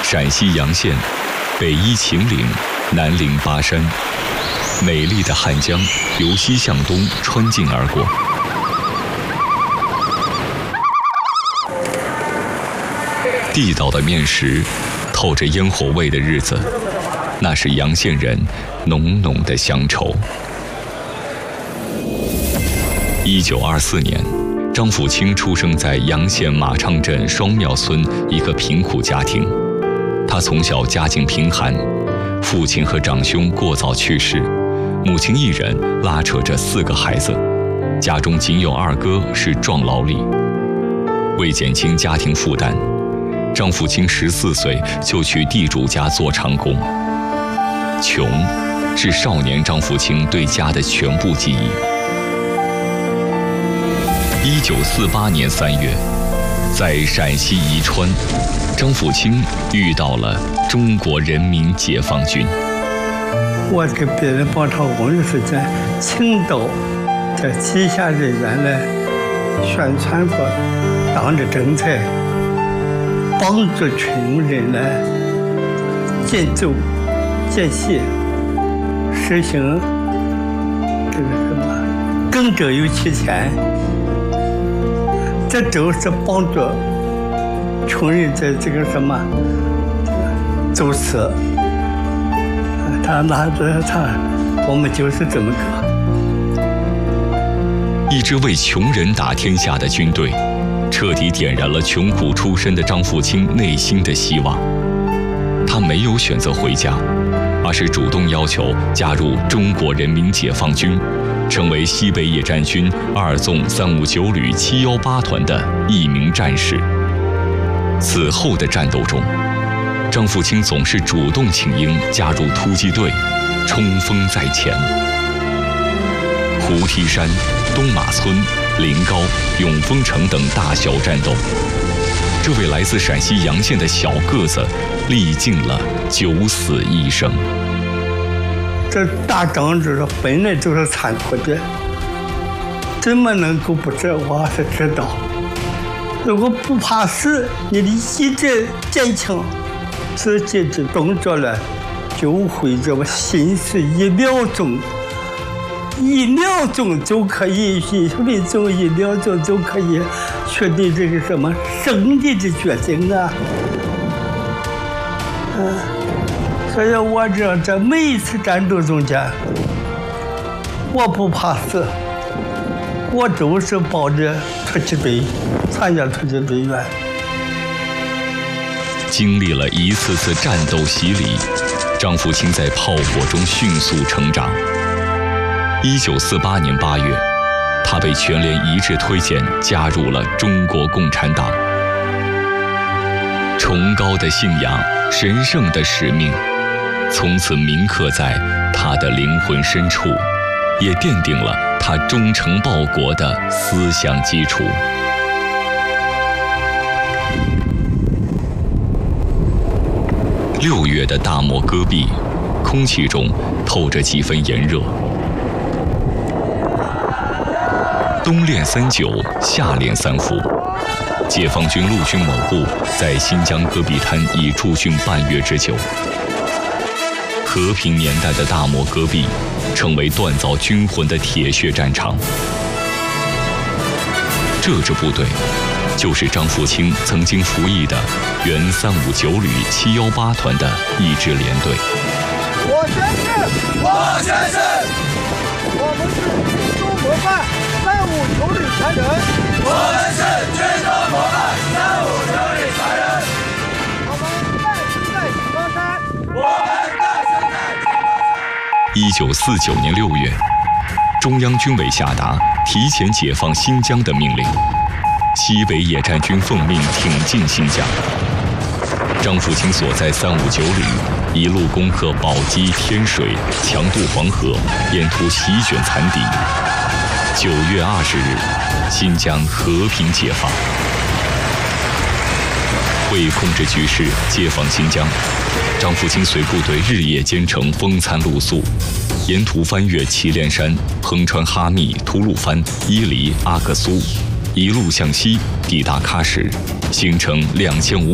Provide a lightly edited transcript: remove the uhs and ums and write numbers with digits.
陕西洋县，北依秦岭，南临巴山，美丽的汉江由西向东穿境而过。地道的面食，透着烟火味的日子，那是洋县人浓浓的乡愁。1924年，张辅清出生在洋县马昌镇双庙村一个贫苦家庭。他从小家境贫寒，父亲和长兄过早去世，母亲一人拉扯着4个孩子，家中仅有2哥是壮劳力。为减轻家庭负担，张辅清14岁就去地主家做长工。穷是少年张辅清对家的全部记忆。1948年3月，在陕西宜川，张辅清遇到了中国人民解放军。 我给别人帮朝工的时间，青岛在旗下人员来宣传过党的政策，帮助穷人来建奏、建械，实行这个什么耕者有其田。这都是帮助穷人在这个什么走私，我们就是这么个。 一支为穷人打天下的军队，彻底点燃了穷苦出身的张辅清内心的希望。他没有选择回家，而是主动要求加入中国人民解放军，成为西北野战军2纵359旅718团的一名战士。此后的战斗中，张辅清总是主动请缨加入突击队，冲锋在前。胡梯山、东马村、临高、永丰城等大小战斗，这位来自陕西洋县的小个子历尽了9死1生。 这打仗就是本来就是残酷的，怎么能够不知？我是知道，如果不怕死，你的意志坚强，自己的动作了，就会这么心思1秒钟就可以，1分钟1秒钟就可以确定这个什么胜利的决定啊！所以我这每一次战斗中间，我不怕死，我都是抱着突击队参加突击队员。 经历了一次次战斗洗礼，张辅清在炮火中迅速成长。1948年8月，他被全连一致推荐加入了中国共产党。崇高的信仰，神圣的使命，从此铭刻在他的灵魂深处，也奠定了他忠诚报国的思想基础。6月的大漠戈壁，空气中透着几分炎热。冬练3九，夏练3伏。解放军陆军某部在新疆戈壁滩已驻军半月之久。和平年代的大漠戈壁，成为锻造军魂的铁血战场。这支部队，就是张辅清曾经服役的原359旅718团的一支连队。 我宣誓，我宣誓，我们是军中模范359旅传人。我们是军中模范359旅传人。我们诞生在井冈山。我们诞生在井冈山。 1949年6月，中央军委下达提前解放新疆的命令。西北野战军奉命挺进新疆。张辅清所在359旅一路攻克宝鸡、天水，强渡黄河，沿途席卷残敌。9月20日，新疆和平解放。为控制局势，解放新疆，张辅清随部队日夜兼程，风餐露宿，沿途翻越祁连山、横穿哈密、吐鲁番、伊犁、阿克苏，一路向西抵达喀什，行程2500